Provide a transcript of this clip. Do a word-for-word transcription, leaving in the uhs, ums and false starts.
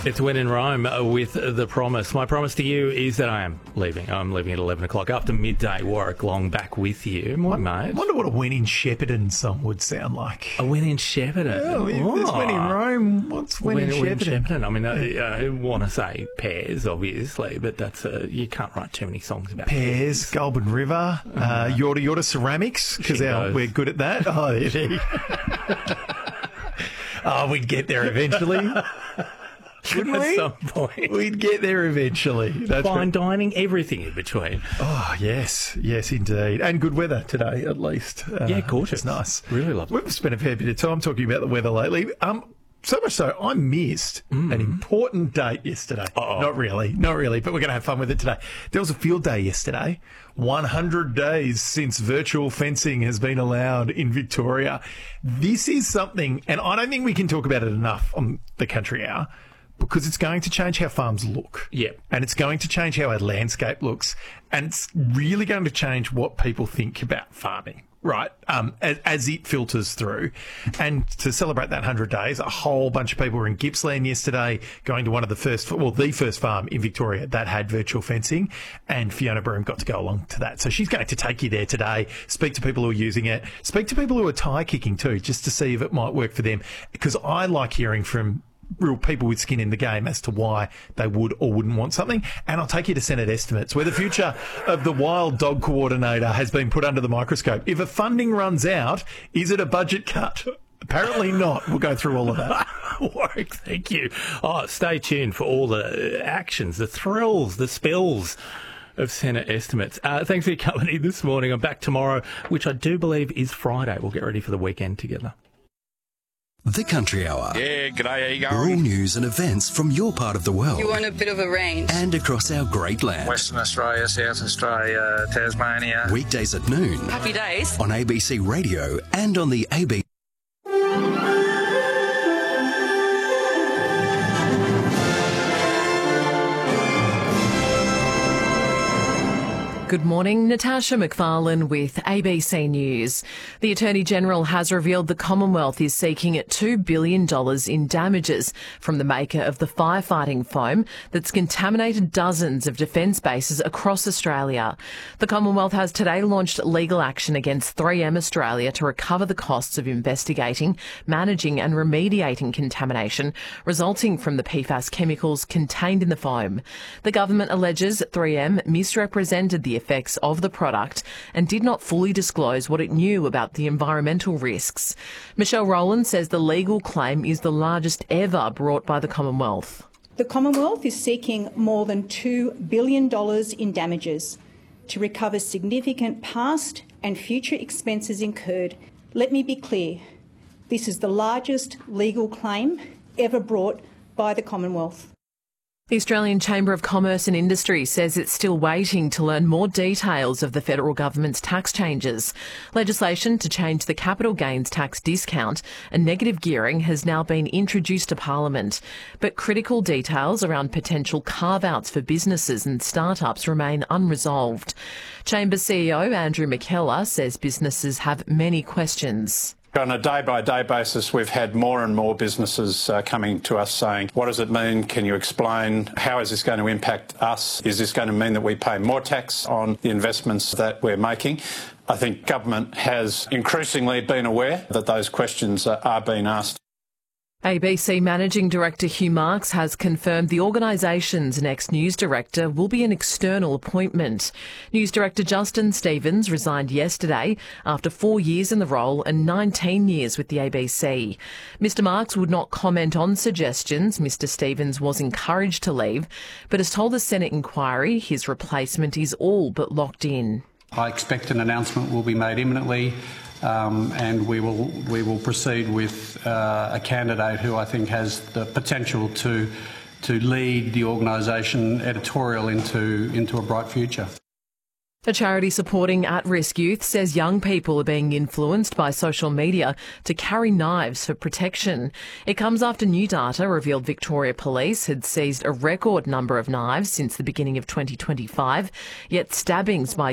It's When in Rome with The Promise. My promise to you is that I am leaving. I'm leaving at eleven o'clock after midday. Warwick Long back with you. My mate. I wonder what a When in Shepparton song would sound like. A When in Shepparton? Oh, if oh. there's When in Rome, what's When, when in Shepparton? When in Shepparton. I mean, I, I want to say Pears, obviously, but that's a, you can't write too many songs about Pears, Pears. Goulburn River, uh, Yorta Yorta Ceramics, because we're good at that. Oh, there you go. Oh, we'd get there eventually. Wouldn't At we? some point. We'd get there eventually. That's Fine right. dining, everything in between. Oh, yes. Yes, indeed. And good weather today, at least. Uh, Yeah, gorgeous. It's nice. Really lovely. We've spent a fair bit of time talking about the weather lately. Um, so much so, I missed mm. an important date yesterday. Uh-oh. Not really. Not really, but we're going to have fun with it today. There was a field day yesterday. one hundred days since virtual fencing has been allowed in Victoria. This is something, and I don't think we can talk about it enough on the Country Hour, because it's going to change how farms look. Yeah. And it's going to change how our landscape looks. And it's really going to change what people think about farming, right, um, as, as it filters through. And to celebrate that one hundred days, a whole bunch of people were in Gippsland yesterday going to one of the first, well, the first farm in Victoria that had virtual fencing. And Fiona Broom got to go along to that. So she's going to take you there today, speak to people who are using it, speak to people who are tyre kicking too, just to see if it might work for them. Because I like hearing from real people with skin in the game as to why they would or wouldn't want something. And I'll take you to Senate estimates, where the future of the wild dog coordinator has been put under the microscope. If a funding runs out, is it a budget cut? Apparently not. We'll go through all of that. Warwick, thank you. Oh, stay tuned for all the actions, the thrills, the spills of Senate estimates. Uh, thanks for your company this morning. I'm back tomorrow, which I do believe is Friday. We'll get ready for the weekend together. The Country Hour. Yeah, g'day, how you going? All news and events from your part of the world. You want a bit of a range. And across our great land. Western Australia, South Australia, Tasmania. Weekdays at noon. Happy days. On A B C Radio and on the A B C. Good morning, Natasha McFarlane with A B C News. The Attorney-General has revealed the Commonwealth is seeking two billion dollars in damages from the maker of the firefighting foam that's contaminated dozens of defence bases across Australia. The Commonwealth has today launched legal action against three M Australia to recover the costs of investigating, managing and remediating contamination resulting from the P FAS chemicals contained in the foam. The government alleges three M misrepresented the effects of the product and did not fully disclose what it knew about the environmental risks. Michelle Rowland says the legal claim is the largest ever brought by the Commonwealth. The Commonwealth is seeking more than two billion dollars in damages to recover significant past and future expenses incurred. Let me be clear, this is the largest legal claim ever brought by the Commonwealth. The Australian Chamber of Commerce and Industry says it's still waiting to learn more details of the federal government's tax changes. Legislation to change the capital gains tax discount and negative gearing has now been introduced to Parliament, but critical details around potential carve-outs for businesses and startups remain unresolved. Chamber C E O Andrew McKellar says businesses have many questions. On a day-by-day basis, we've had more and more businesses uh, coming to us saying, what does it mean? Can you explain? How is this going to impact us? Is this going to mean that we pay more tax on the investments that we're making? I think government has increasingly been aware that those questions uh, are being asked. A B C Managing Director Hugh Marks has confirmed the organisation's next news director will be an external appointment. News Director Justin Stevens resigned yesterday after four years in the role and nineteen years with the A B C. Mister Marks would not comment on suggestions Mister Stevens was encouraged to leave, but has told the Senate inquiry his replacement is all but locked in. I expect an announcement will be made imminently. Um, and we will we will proceed with uh, a candidate who I think has the potential to to lead the organisation editorial into into a bright future. A charity supporting at-risk youth says young people are being influenced by social media to carry knives for protection. It comes after new data revealed Victoria Police had seized a record number of knives since the beginning of twenty twenty-five, yet stabbings by